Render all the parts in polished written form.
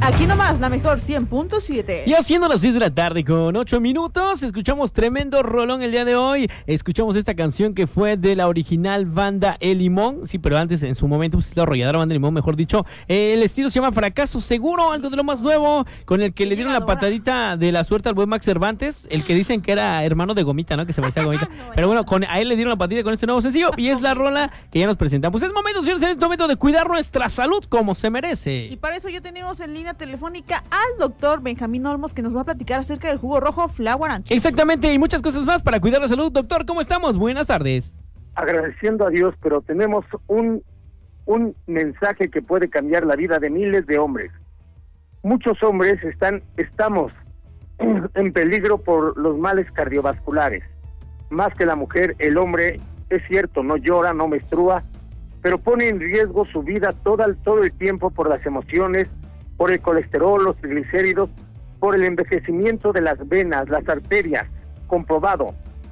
Aquí nomás, la mejor 100.7. Y haciendo las 6 de la tarde con 8 minutos, escuchamos tremendo rolón el día de hoy. Escuchamos esta canción que fue de la original banda El Limón. Sí, pero antes, en su momento, pues la arrolladora banda El Limón, mejor dicho. El estilo se llama Fracaso Seguro, algo de lo más nuevo, con el que le dieron la patadita de la suerte al buen Max Cervantes, el que dicen que era hermano de Gomita, ¿no? Que se parecía a Gomita. Pero bueno, a él le dieron la patadita con este nuevo sencillo y es la rola que ya nos presentamos. Es momento, señores, es momento de cuidar nuestra salud como se merece. Y para eso ya tenemos en línea telefónica al doctor Benjamín Olmos, que nos va a platicar acerca del jugo rojo Flower and Chill. Exactamente, y muchas cosas más para cuidar la salud. Doctor, ¿cómo estamos? Buenas tardes. Agradeciendo a Dios, pero tenemos un mensaje que puede cambiar la vida de miles de hombres. Muchos hombres estamos en peligro por los males cardiovasculares. Más que la mujer, el hombre, es cierto, no llora, no menstrua, pero pone en riesgo su vida todo el tiempo por las emociones, por el colesterol, los triglicéridos, por el envejecimiento de las venas, las arterias, comprobado.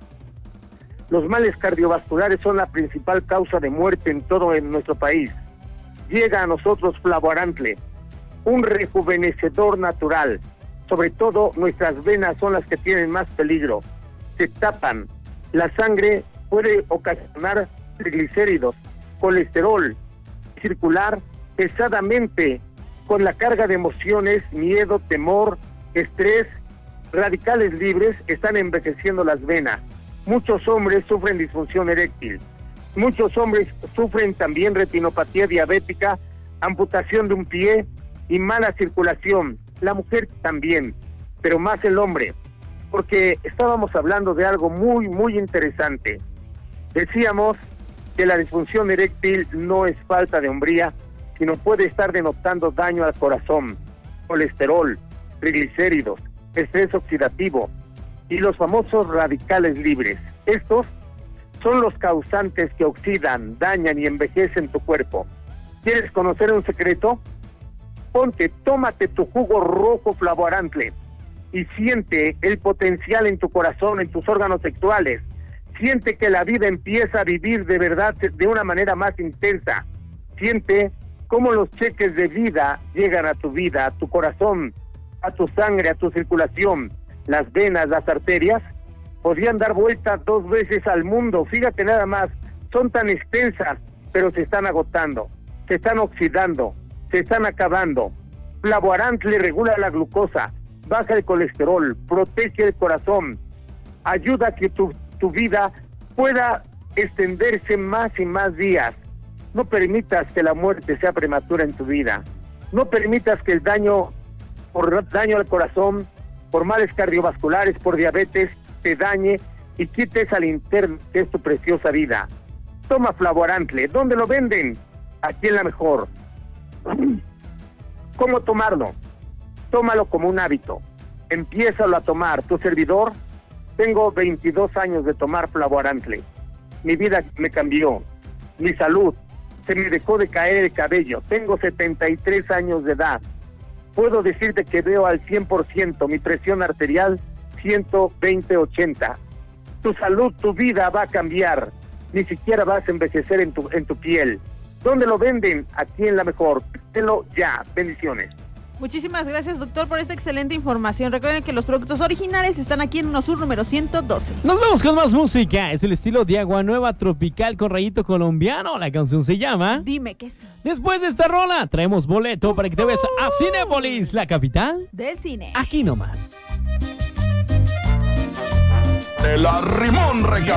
Los males cardiovasculares son la principal causa de muerte en nuestro país. Llega a nosotros Flavoarantle, un rejuvenecedor natural. Sobre todo nuestras venas son las que tienen más peligro. Se tapan. La sangre puede ocasionar triglicéridos, colesterol, circular pesadamente con la carga de emociones, miedo, temor, estrés. Radicales libres están envejeciendo las venas. Muchos hombres sufren disfunción eréctil. Muchos hombres sufren también retinopatía diabética, amputación de un pie y mala circulación. La mujer también, pero más el hombre, porque estábamos hablando de algo muy, muy interesante. Decíamos que la disfunción eréctil no es falta de hombría, sino puede estar denotando daño al corazón, colesterol, triglicéridos, estrés oxidativo y los famosos radicales libres. Estos son los causantes que oxidan, dañan y envejecen tu cuerpo. ¿Quieres conocer un secreto? Tómate tu jugo rojo Flavoarantle y siente el potencial en tu corazón, en tus órganos sexuales. Siente que la vida empieza a vivir de verdad de una manera más intensa. Siente cómo los cheques de vida llegan a tu vida, a tu corazón, a tu sangre, a tu circulación. Las venas, las arterias, podrían dar vuelta 2 veces al mundo. Fíjate nada más, son tan extensas, pero se están agotando, se están oxidando, se están acabando. Flavoarantle regula la glucosa, baja el colesterol, protege el corazón, ayuda a que tu vida pueda extenderse más y más días. No permitas que la muerte sea prematura en tu vida. No permitas que el daño al corazón, por males cardiovasculares, por diabetes, te dañe y quites al interno, que es tu preciosa vida. Toma Flavoarantle. ¿Dónde lo venden? Aquí en La Mejor. ¿Cómo tomarlo? Tómalo como un hábito. Empiézalo a tomar. Tu servidor, tengo 22 años de tomar Flavoarantle. Mi vida me cambió. Mi salud, se me dejó de caer el cabello. Tengo 73 años de edad. Puedo decirte que veo al 100%, mi presión arterial 120/80. Tu salud, tu vida va a cambiar. Ni siquiera vas a envejecer en tu piel. ¿Dónde lo venden? Aquí en La Mejor. Pídelo ya. Bendiciones. Muchísimas gracias, doctor, por esta excelente información. Recuerden que los productos originales están aquí en UnoSur número 112. Nos vemos con más música. Es el estilo de Agua Nueva tropical con rayito colombiano. La canción se llama Dime que sí. Después de esta rola, traemos boleto para que te vayas a Cinépolis, la capital del cine. Aquí nomás. El arrimón